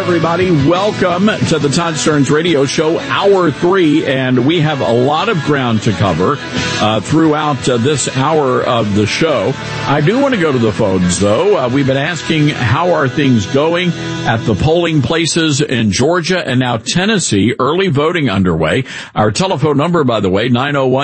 everybody. Welcome to the Todd Stearns Radio Show, Hour 3, and we have a lot of ground to cover throughout this hour of the show. I do want to go to the phones, though. We've been asking how are things going at the polling places in Georgia and now Tennessee. Early voting underway. Our telephone number, by the way,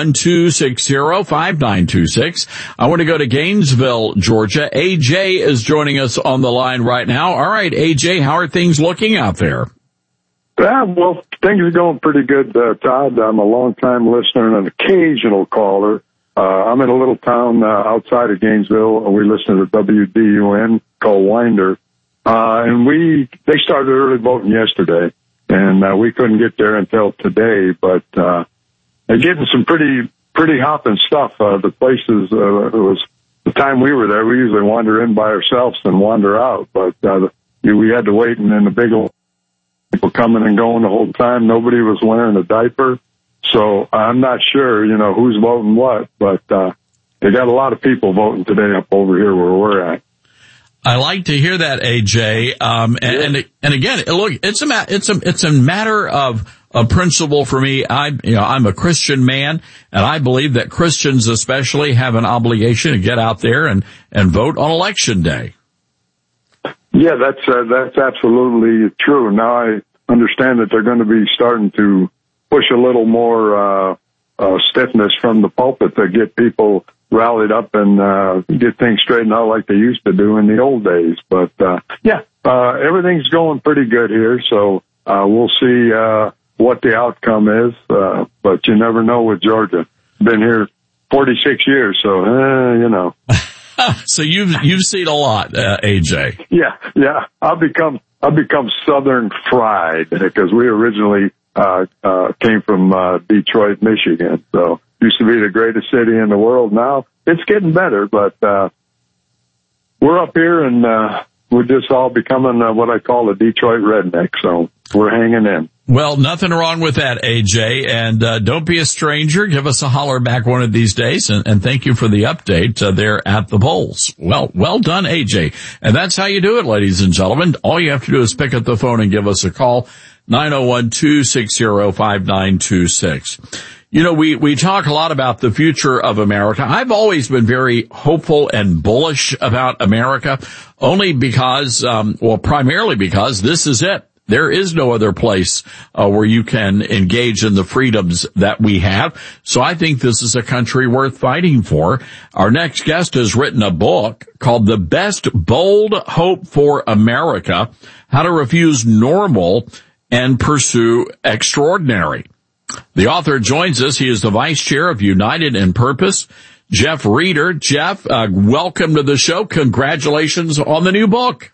901-260-5926. I want to go to Gainesville, Georgia. AJ is joining us on the line right now. All right, AJ, how are things looking out there? Well, things are going pretty good, Todd. I'm a long-time listener and an occasional caller. I'm in a little town outside of Gainesville. We listen to WDUN called Winder. And they started early voting yesterday, and we couldn't get there until today. But they're getting some pretty hopping stuff. The places, it was the time we were there, we usually wander in by ourselves and wander out. But we had to wait, and then the big old people coming and going the whole time. Nobody was wearing a diaper. So I'm not sure, who's voting what, but they got a lot of people voting today up over here where we're at. I like to hear that, AJ. And again, look, it's a matter of a principle for me. I'm a Christian man, and I believe that Christians especially have an obligation to get out there and vote on Election Day. Yeah, that's absolutely true. Now I understand that they're going to be starting to push a little more stiffness from the pulpit to get people rallied up and get things straightened out like they used to do in the old days. But everything's going pretty good here, so we'll see what the outcome is. But you never know with Georgia. Been here 46 years, so So you've seen a lot, AJ. Yeah. I've become Southern fried because we originally came from Detroit, Michigan. So used to be the greatest city in the world. Now it's getting better, but we're up here and we're just all becoming what I call a Detroit redneck. So we're hanging in. Well, nothing wrong with that, AJ. And don't be a stranger. Give us a holler back one of these days. And thank you for the update there at the polls. Well done, AJ. And that's how you do it, ladies and gentlemen. All you have to do is pick up the phone and give us a call, 901-260-5926. We talk a lot about the future of America. I've always been very hopeful and bullish about America, only because, primarily because this is it. There is no other place where you can engage in the freedoms that we have. So I think this is a country worth fighting for. Our next guest has written a book called The Best Bold Hope for America, How to Refuse Normal and Pursue Extraordinary. The author joins us. He is the vice chair of United in Purpose, Jeff Reeder. Jeff, welcome to the show. Congratulations on the new book.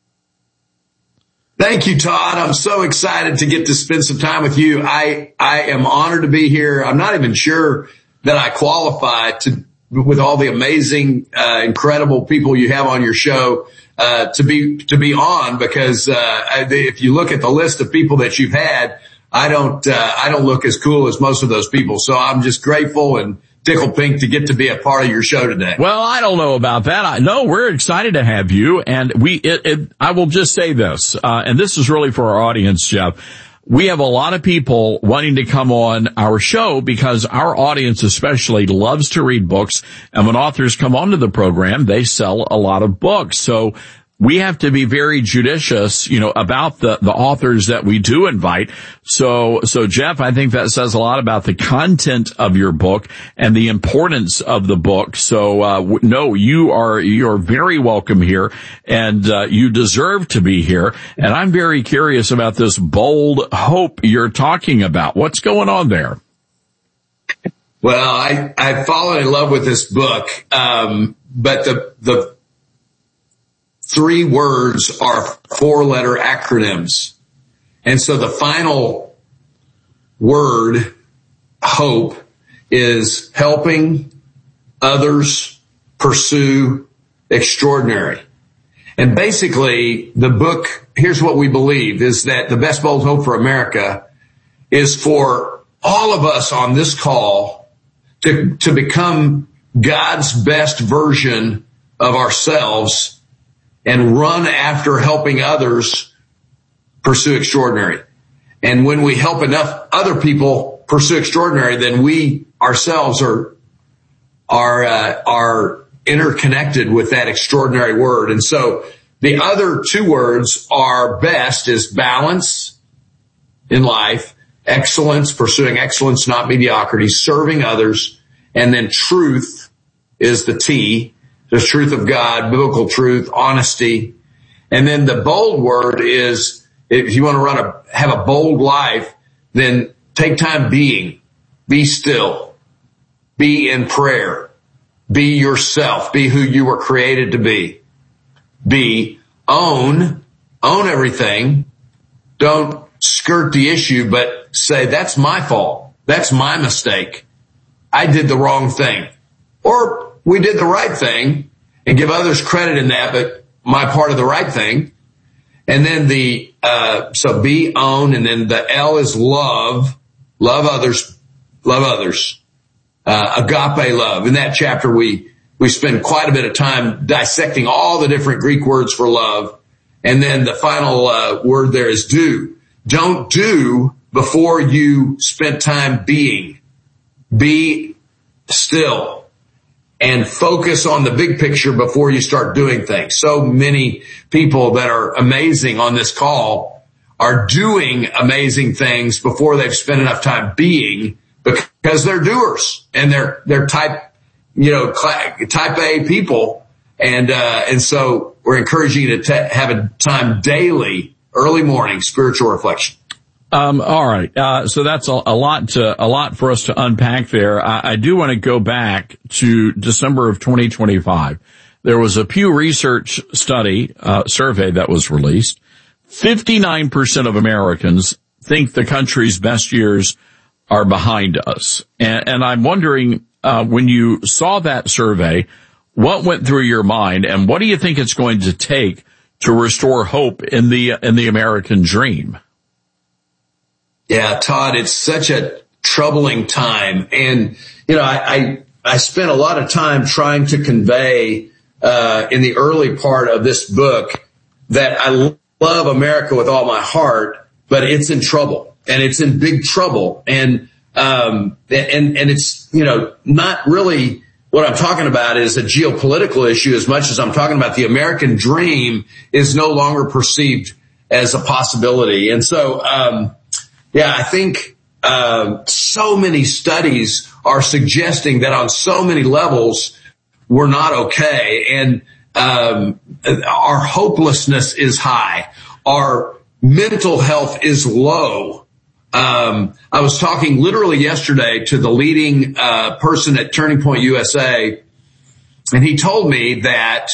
Thank you, Todd. I'm so excited to get to spend some time with you. I am honored to be here. I'm not even sure that I qualify with all the amazing, incredible people you have on your show, to be on because, if you look at the list of people that you've had, I don't look as cool as most of those people. So I'm just grateful and tickled pink to get to be a part of your show today. Well, I don't know about that. We're excited to have you. And I will just say this, and this is really for our audience, Jeff. We have a lot of people wanting to come on our show because our audience especially loves to read books. And when authors come onto the program, they sell a lot of books. So we have to be very judicious, about the authors that we do invite. So Jeff, I think that says a lot about the content of your book and the importance of the book. So, no, you are very welcome here and, you deserve to be here. And I'm very curious about this bold hope you're talking about. What's going on there? Well, I've fallen in love with this book. But the 3 words are 4-letter acronyms. And so the final word, hope, is helping others pursue extraordinary. And basically, the book, here's what we believe, is that the best bold hope for America is for all of us on this call to become God's best version of ourselves and run after helping others pursue extraordinary. And when we help enough other people pursue extraordinary, then we ourselves are interconnected with that extraordinary word. And so the other two words are best is balance in life, excellence, pursuing excellence, not mediocrity, serving others, and then truth is the T, the truth of God, biblical truth, honesty. And then the bold word is, if you want to have a bold life, then take time being, be still, be in prayer, be yourself, be who you were created to be. Own everything. Don't skirt the issue, but say, that's my fault. That's my mistake. I did the wrong thing. Or we did the right thing, and give others credit in that, but my part of the right thing. And then so be, own, and then the L is love. Love others. Agape love. In that chapter, we spend quite a bit of time dissecting all the different Greek words for love. And then the final word there is do. Don't do before you spent time being. Be still and focus on the big picture before you start doing things. So many people that are amazing on this call are doing amazing things before they've spent enough time being, because they're doers and they're type A people. And so we're encouraging you to have a time daily, early morning spiritual reflection. All right. So that's a lot for us to unpack there. I do want to go back to December of 2025. There was a Pew Research survey that was released. 59% of Americans think the country's best years are behind us. And I'm wondering, when you saw that survey, what went through your mind, and what do you think it's going to take to restore hope in the American dream? Yeah, Todd, it's such a troubling time. And, I spent a lot of time trying to convey, in the early part of this book, that I love America with all my heart, but it's in trouble, and it's in big trouble. And it's, not really what I'm talking about is a geopolitical issue as much as I'm talking about the American dream is no longer perceived as a possibility. And so, I think so many studies are suggesting that on so many levels we're not okay, and our hopelessness is high. Our mental health is low. I was talking literally yesterday to the leading person at Turning Point USA, and he told me that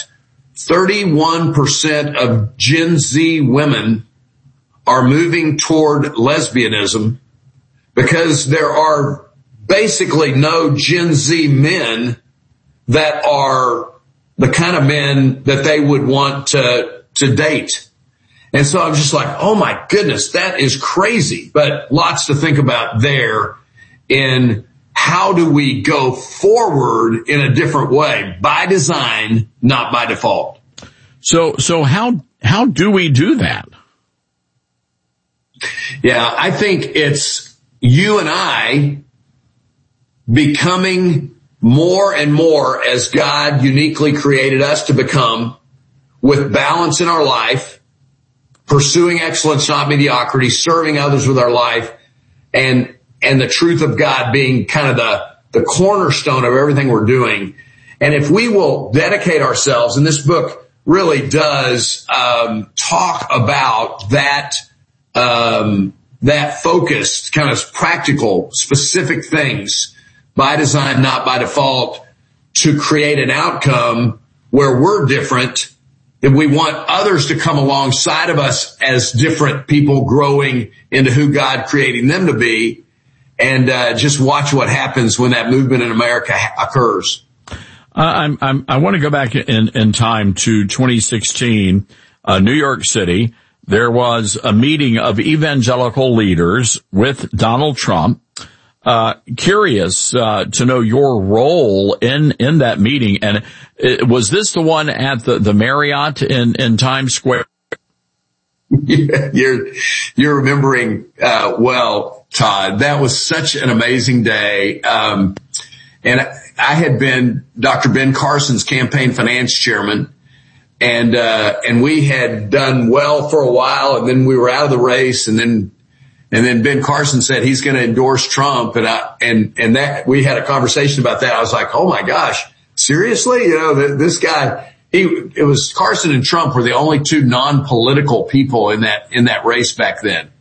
31% of Gen Z women are moving toward lesbianism because there are basically no Gen Z men that are the kind of men that they would want to date. And so I'm just like, oh my goodness, that is crazy. But lots to think about there in how do we go forward in a different way, by design, not by default. So how do we do that? Yeah, I think it's you and I becoming more and more as God uniquely created us to become, with balance in our life, pursuing excellence, not mediocrity, serving others with our life, and the truth of God being kind of the cornerstone of everything we're doing. And if we will dedicate ourselves, and this book really does talk about that focused, kind of practical, specific things, by design, not by default, to create an outcome where we're different. If we want others to come alongside of us as different people growing into who God creating them to be, and just watch what happens when that movement in America occurs. I want to go back in time to 2016, New York City. There was a meeting of evangelical leaders with Donald Trump. Curious to know your role in that meeting. And was this the one at the Marriott in Times Square? You're remembering, well, Todd. That was such an amazing day. And I had been Dr. Ben Carson's campaign finance chairman. And we had done well for a while, and then we were out of the race, and then Ben Carson said he's going to endorse Trump, and that we had a conversation about that. I was like, oh my gosh, seriously? This guy, it was Carson and Trump were the only two non-political people in that race back then.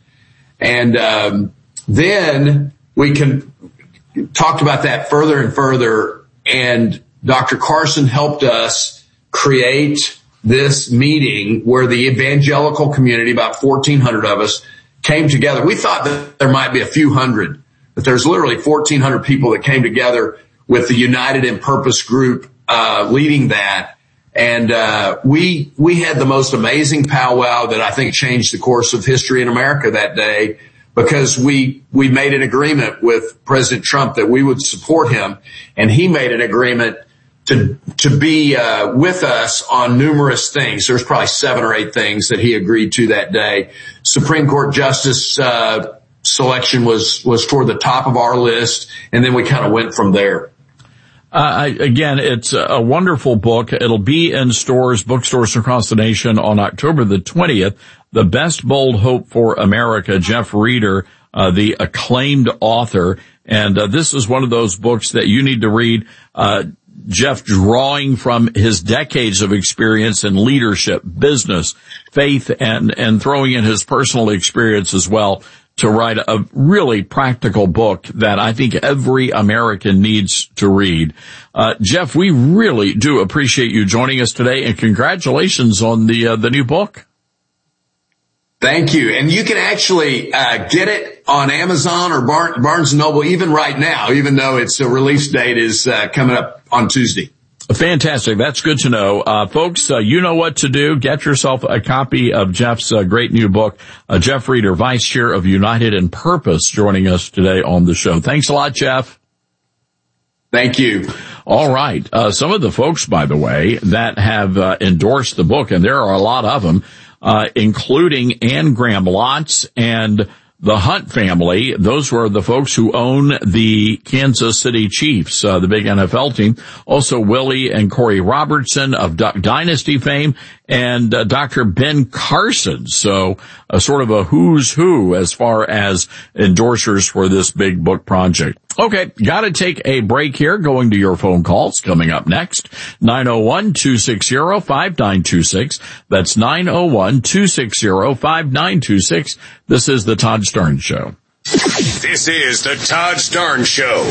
And then we talked about that further and further, and Dr. Carson helped us create this meeting where the evangelical community, about 1,400 of us, came together. We thought that there might be a few hundred, but there's literally 1,400 people that came together with the United in Purpose group leading that. And we had the most amazing powwow that I think changed the course of history in America that day, because we made an agreement with President Trump that we would support him, and he made an agreement to be with us on numerous things. There's probably 7 or 8 things that he agreed to that day. Supreme Court justice selection was toward the top of our list, and then we kind of went from there. Again, it's a wonderful book. It'll be in stores, bookstores across the nation on October the 20th. The Best Bold Hope for America, Jeff Reeder, the acclaimed author. And this is one of those books that you need to read. Jeff drawing from his decades of experience in leadership, business, faith, and throwing in his personal experience as well to write a really practical book that I think every American needs to read. Jeff, we really do appreciate you joining us today, and congratulations on the new book. Thank you. And you can actually get it on Amazon or Barnes & Noble even right now, even though its release date is coming up on Tuesday. Fantastic. That's good to know. Folks, you know what to do. Get yourself a copy of Jeff's great new book. Jeff Reeder, Vice Chair of United in Purpose, joining us today on the show. Thanks a lot, Jeff. Thank you. All right. Some of the folks, by the way, that have endorsed the book, and there are a lot of them, including Ann Graham Lotz and the Hunt family. Those were the folks who own the Kansas City Chiefs, the big NFL team. Also Willie and Corey Robertson of Duck Dynasty fame, and Dr. Ben Carson. So sort of a who's who as far as endorsers for this big book project. Okay, gotta take a break here. Going to your phone calls coming up next. 901-260-5926. That's 901-260-5926. This is the Todd Stern Show. This is the Todd Stern Show.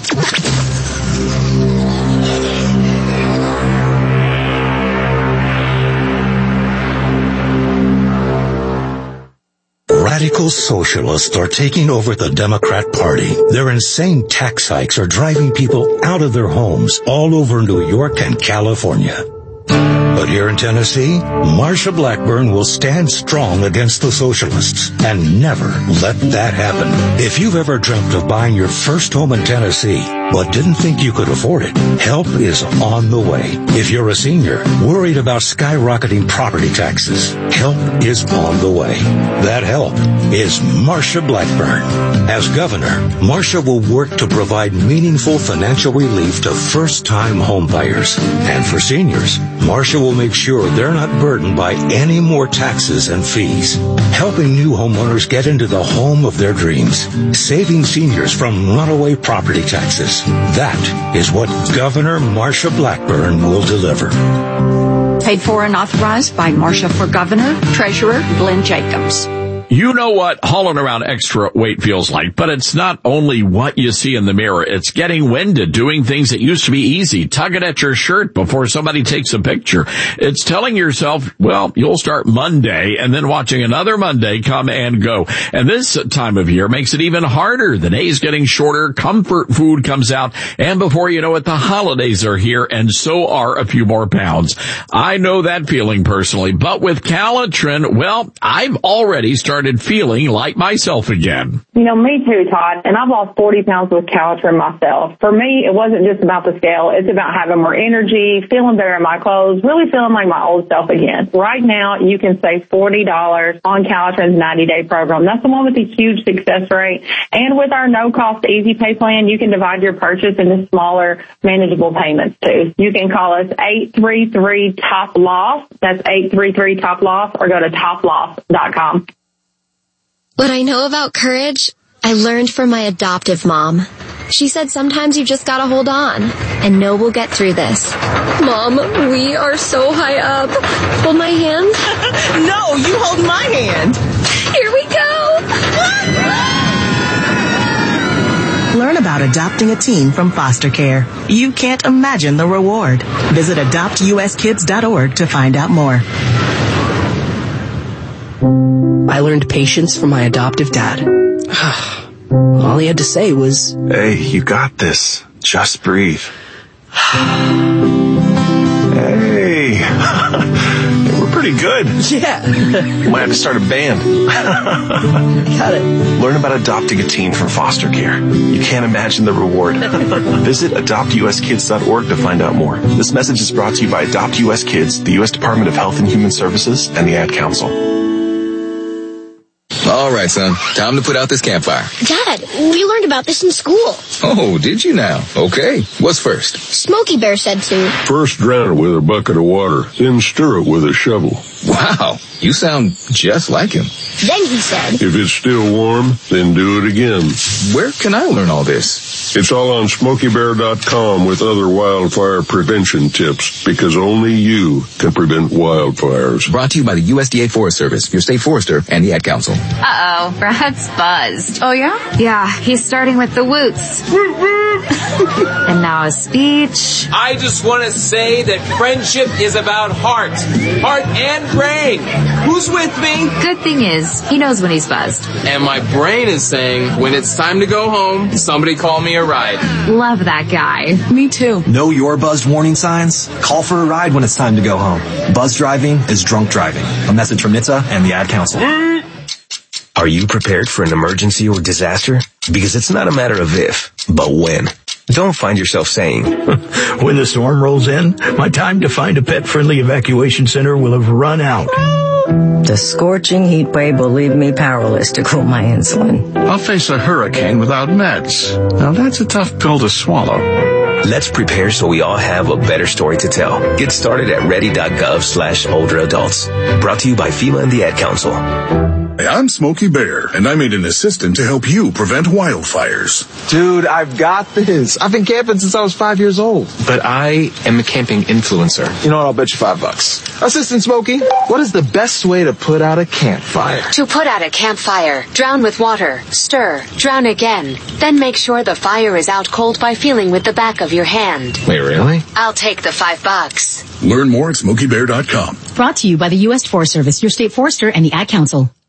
Radical socialists are taking over the Democrat Party. Their insane tax hikes are driving people out of their homes all over New York and California. But here in Tennessee, Marsha Blackburn will stand strong against the socialists and never let that happen. If you've ever dreamt of buying your first home in Tennessee but didn't think you could afford it, help is on the way. If you're a senior worried about skyrocketing property taxes, help is on the way. That help is Marsha Blackburn. As governor, Marsha will work to provide meaningful financial relief to first-time homebuyers. And for seniors, Marsha will make sure they're not burdened by any more taxes and fees. Helping new homeowners get into the home of their dreams. Saving seniors from runaway property taxes. That is what Governor Marsha Blackburn will deliver. Paid for and authorized by Marsha for Governor, Treasurer Glenn Jacobs. You know what hauling around extra weight feels like, but it's not only what you see in the mirror. It's getting winded, doing things that used to be easy, tugging at your shirt before somebody takes a picture. It's telling yourself, well, you'll start Monday and then watching another Monday come and go. And this time of year makes it even harder. The day's getting shorter, comfort food comes out, and before you know it, the holidays are here, and so are a few more pounds. I know that feeling personally, but with Calitrin, well, I've already started started feeling like myself again. You know, me too, Todd. And I've lost 40 pounds with Calitrin myself. For me, it wasn't just about the scale. It's about having more energy, feeling better in my clothes, really feeling like my old self again. Right now, you can save $40 on Calitrin's 90-day program. That's the one with the huge success rate. And with our no-cost Easy Pay plan, you can divide your purchase into smaller, manageable payments, too. You can call us 833-TOP-LOSS. That's 833-TOP-LOSS, or go to toploss.com. What I know about courage, I learned from my adoptive mom. She said sometimes you just gotta hold on and know we'll get through this. Mom, we are so high up. Hold my hand. No, you hold my hand. Here we go. Learn about adopting a teen from foster care. You can't imagine the reward. Visit adoptuskids.org to find out more. I learned patience from my adoptive dad. All he had to say was, "Hey, you got this. Just breathe." Hey, we're pretty good. Yeah. You might have to start a band. Got it. Learn about adopting a teen from foster care. You can't imagine the reward. Visit adoptuskids.org to find out more. This message is brought to you by Adopt US Kids, the U.S. Department of Health and Human Services, and the Ad Council. All right, son. Time to put out this campfire. Dad, we learned about this in school. Oh, did you now? Okay. What's first? Smokey Bear said to. First drown it with a bucket of water, then stir it with a shovel. Wow. You sound just like him. Then he said, if it's still warm, then do it again. Where can I learn all this? It's all on SmokeyBear.com with other wildfire prevention tips, because only you can prevent wildfires. Brought to you by the USDA Forest Service, your state forester, and the Ad Council. Uh-oh, Brad's buzzed. Oh, yeah? Yeah, he's starting with the woots. And now a speech. I just want to say that friendship is about heart and brain. Who's with me? Good thing is, he knows when he's buzzed. And my brain is saying, when it's time to go home, somebody call me a ride. Love that guy. Me too. Know your buzzed warning signs? Call for a ride when it's time to go home. Buzz driving is drunk driving. A message from NHTSA and the Ad Council. Are you prepared for an emergency or disaster? Because it's not a matter of if, but when. Don't find yourself saying, when the storm rolls in, my time to find a pet-friendly evacuation center will have run out. The scorching heat wave will leave me powerless to cool my insulin. I'll face a hurricane without meds. Now that's a tough pill to swallow. Let's prepare so we all have a better story to tell. Get started at ready.gov/older adults. Brought to you by FEMA and the Ad Council. Hey, I'm Smokey Bear, and I made an assistant to help you prevent wildfires. Dude, I've got this. I've been camping since I was 5 years old. But I am a camping influencer. You know what? I'll bet you $5. Assistant Smokey, what is the best way to put out a campfire? To put out a campfire, drown with water, stir, drown again. Then make sure the fire is out cold by feeling with the back of your hand. Wait, really? I'll take the $5. Learn more at SmokeyBear.com. Brought to you by the U.S. Forest Service, your state forester, and the Ad Council.